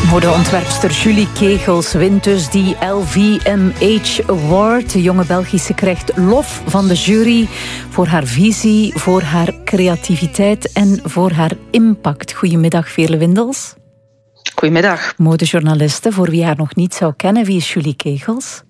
Modeontwerpster Julie Kegels wint dus die LVMH Award. De jonge Belgische krijgt lof van de jury voor haar visie, voor haar creativiteit en voor haar impact. Goedemiddag, Veerle Windels. Goedemiddag. Modejournaliste, voor wie haar nog niet zou kennen, wie is Julie Kegels?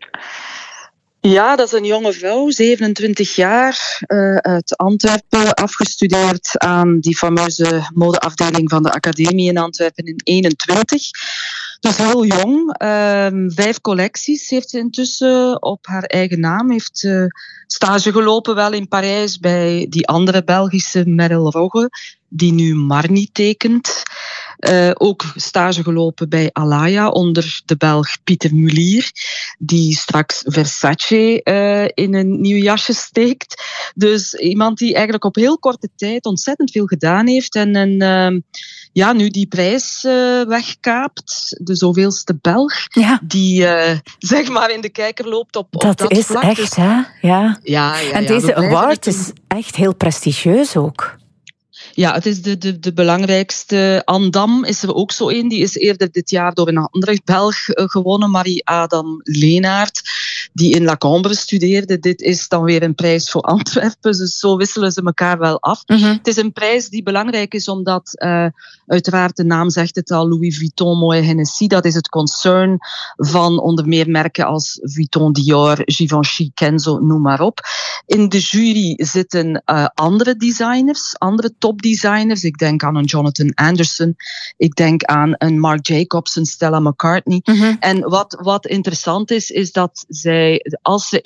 Ja, dat is een jonge vrouw, 27 jaar, uit Antwerpen, afgestudeerd aan die fameuze modeafdeling van de Academie in Antwerpen in 21. Dus heel jong. 5 collecties heeft ze intussen op haar eigen naam. Heeft stage gelopen wel in Parijs bij die andere Belgische Merrill Rogge, die nu Marni tekent. Ook stage gelopen bij Alaya onder de Belg Pieter Mulier, die straks Versace in een nieuw jasje steekt. Dus iemand die eigenlijk op heel korte tijd ontzettend veel gedaan heeft en nu die prijs wegkaapt. De zoveelste Belg die zeg maar in de kijker loopt op dat is vlak. Echt, dus, hè? Ja. Ja, en deze award is echt heel prestigieus ook. Ja, het is de belangrijkste. Andam is er ook zo een. Die is eerder dit jaar door een andere Belg gewonnen, Marie-Adam Leenaert, die in La Cambre studeerde. Dit is dan weer een prijs voor Antwerpen, dus zo wisselen ze elkaar wel af. Mm-hmm. Het is een prijs die belangrijk is, omdat uiteraard de naam zegt het al, Louis Vuitton Moet Hennessy, dat is het concern van onder meer merken als Vuitton, Dior, Givenchy, Kenzo, noem maar op. In de jury zitten andere designers, andere topdesigners. Ik denk aan een Jonathan Anderson. Ik denk aan een Marc Jacobs, een Stella McCartney. Mm-hmm. En wat interessant is dat zij, als ze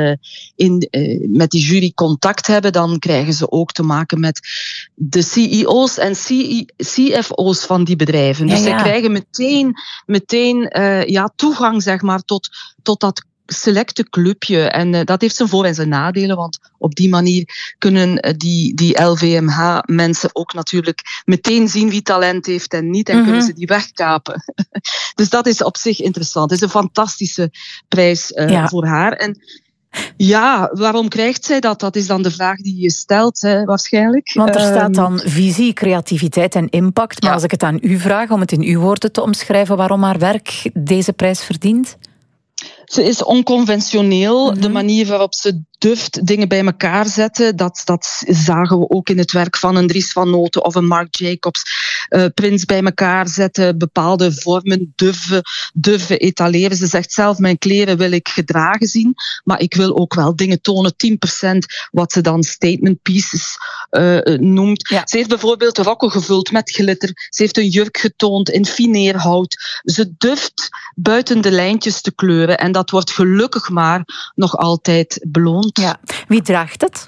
met die jury contact hebben, dan krijgen ze ook te maken met de CEO's en CFO's van die bedrijven. Dus zij krijgen meteen toegang, zeg maar, tot dat selecte clubje. En dat heeft zijn voor- en zijn nadelen, want op die manier kunnen die LVMH-mensen ook natuurlijk meteen zien wie talent heeft en niet, en kunnen ze die wegkapen. Dus dat is op zich interessant. Het is een fantastische prijs voor haar. En ja, waarom krijgt zij dat? Dat is dan de vraag die je stelt, waarschijnlijk. Want er staat dan visie, creativiteit en impact. Maar als ik het aan u vraag, om het in uw woorden te omschrijven, waarom haar werk deze prijs verdient? Ze is onconventioneel. Mm-hmm. De manier waarop ze durft dingen bij elkaar zetten, dat zagen we ook in het werk van een Dries van Noten of een Marc Jacobs. Prints bij elkaar zetten, bepaalde vormen durven etaleren. Ze zegt zelf, mijn kleren wil ik gedragen zien, maar ik wil ook wel dingen tonen, 10%, wat ze dan statement pieces noemt. Ja. Ze heeft bijvoorbeeld rokken gevuld met glitter. Ze heeft een jurk getoond in fineerhout. Ze durft buiten de lijntjes te kleuren en dat wordt gelukkig maar nog altijd beloond. Ja. Wie draagt het?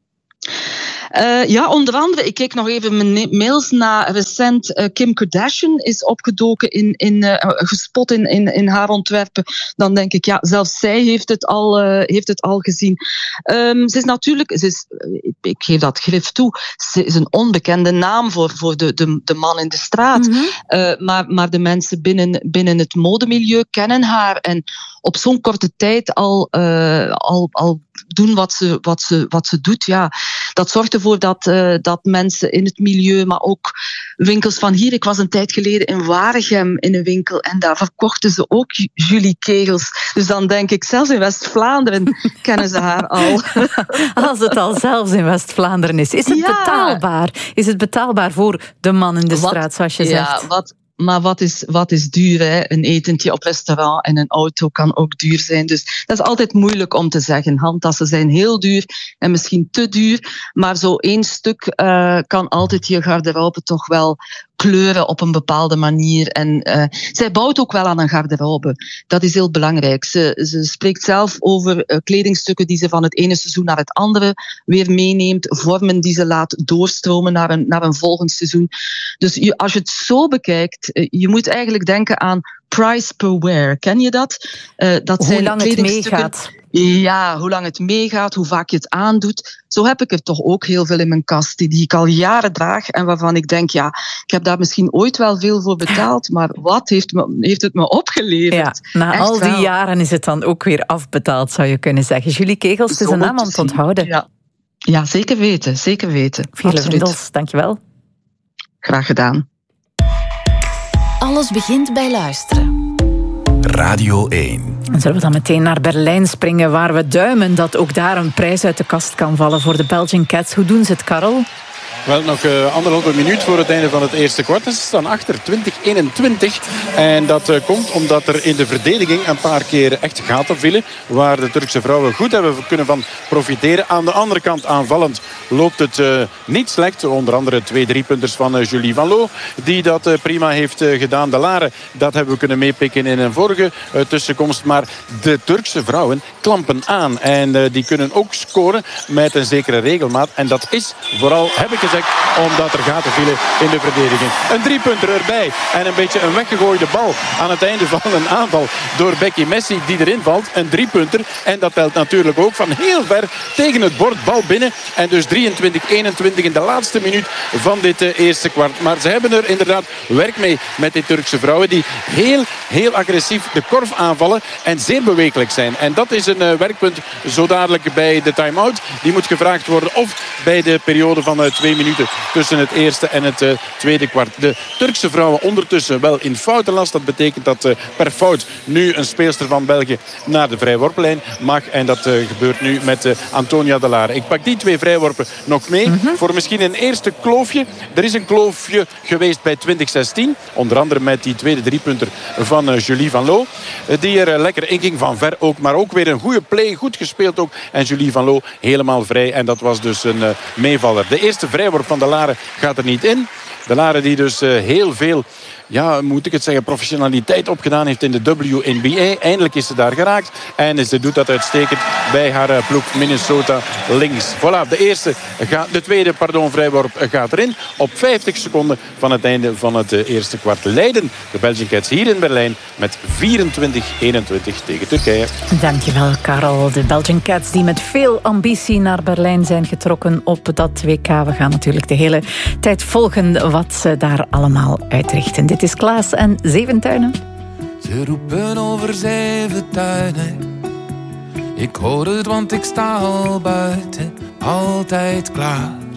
Onder andere, ik keek nog even mijn mails na recent. Kim Kardashian is opgedoken gespot in haar ontwerpen. Dan denk ik, zelfs zij heeft het al gezien. Ze is natuurlijk, ik geef dat grif toe, ze is een onbekende naam voor de man in de straat. Mm-hmm. Maar de mensen binnen het modemilieu kennen haar en op zo'n korte tijd al doen wat ze doet. Ja, dat zorgt ervoor dat mensen in het milieu, maar ook winkels van hier. Ik was een tijd geleden in Waregem in een winkel en daar verkochten ze ook Julie Kegels. Dus dan denk ik, zelfs in West-Vlaanderen kennen ze haar al. Als het al zelfs in West-Vlaanderen is. Is het betaalbaar? Is het betaalbaar voor de man in de straat, zoals je zegt? Maar wat is duur? Hè? Een etentje op restaurant en een auto kan ook duur zijn. Dus dat is altijd moeilijk om te zeggen. Handtassen zijn heel duur en misschien te duur. Maar zo 1 stuk kan altijd je garderobe toch wel kleuren op een bepaalde manier. En zij bouwt ook wel aan een garderobe. Dat is heel belangrijk. Ze spreekt zelf over kledingstukken die ze van het ene seizoen naar het andere weer meeneemt. Vormen die ze laat doorstromen naar een volgend seizoen. Dus als je het zo bekijkt, je moet eigenlijk denken aan price per wear. Ken je dat? Dat hoe lang het meegaat. Ja, hoe lang het meegaat, hoe vaak je het aandoet. Zo heb ik er toch ook heel veel in mijn kast die ik al jaren draag en waarvan ik denk, ik heb daar misschien ooit wel veel voor betaald, maar wat heeft het me opgeleverd? Ja, na echt al die jaren is het dan ook weer afbetaald, zou je kunnen zeggen. Julie Kegels, het is een naam om te onthouden. Ja, zeker weten. Zeker weten. Veerle Windels, dankjewel. Graag gedaan. Alles begint bij luisteren. Radio 1. En zullen we dan meteen naar Berlijn springen, waar we duimen dat ook daar een prijs uit de kast kan vallen voor de Belgian Cats. Hoe doen ze het, Karel? Wel, nog 1,5 minuut voor het einde van het eerste kwart. Ze staan achter 20-21. En dat komt omdat er in de verdediging een paar keer echt gaten vielen. Waar de Turkse vrouwen goed hebben kunnen van profiteren. Aan de andere kant aanvallend loopt het niet slecht. Onder andere 2 3-punters van Julie Van Loo. Die dat prima heeft gedaan. De Lare, dat hebben we kunnen meepikken in een vorige tussenkomst. Maar de Turkse vrouwen klampen aan. En die kunnen ook scoren met een zekere regelmaat. En dat is vooral, heb ik gezegd, omdat er gaten vielen in de verdediging. Een 3-punter erbij en een beetje een weggegooide bal aan het einde van een aanval door Becky Messi die erin valt. Een 3-punter en dat telt natuurlijk ook van heel ver tegen het bord, bal binnen. En dus 23-21 in de laatste minuut van dit eerste kwart. Maar ze hebben er inderdaad werk mee met die Turkse vrouwen die heel agressief de korf aanvallen en zeer beweeglijk zijn. En dat is een werkpunt zo dadelijk bij de time-out. Die moet gevraagd worden of bij de periode van 2 minuten tussen het eerste en het tweede kwart. De Turkse vrouwen ondertussen wel in foutenlast. Dat betekent dat per fout nu een speelster van België naar de vrijworplijn mag. En dat gebeurt nu met Antonia de Lare. Ik pak die 2 vrijworpen nog mee voor misschien een eerste kloofje. Er is een kloofje geweest bij 2016. Onder andere met die tweede 3-punter van Julie Van Loo. Die er lekker in ging van ver ook. Maar ook weer een goede play. Goed gespeeld ook. En Julie Van Loo helemaal vrij. En dat was dus een meevaller. De eerste vrijworp van de Lare gaat er niet in. De Lare die dus heel veel, ja, moet ik het zeggen, professionaliteit opgedaan heeft in de WNBA. Eindelijk is ze daar geraakt. En ze doet dat uitstekend bij haar ploeg Minnesota Lynx. Voilà, de tweede vrijworp gaat erin. Op 50 seconden van het einde van het eerste kwart leiden de Belgian Cats hier in Berlijn met 24-21 tegen Turkije. Dankjewel, Karel. De Belgian Cats die met veel ambitie naar Berlijn zijn getrokken op dat WK. We gaan natuurlijk de hele tijd volgen wat ze daar allemaal uitrichten. Dit is Klaas en Zeventuinen. Ze roepen over Zeventuinen. Ik hoor het, want ik sta al buiten. Altijd klaar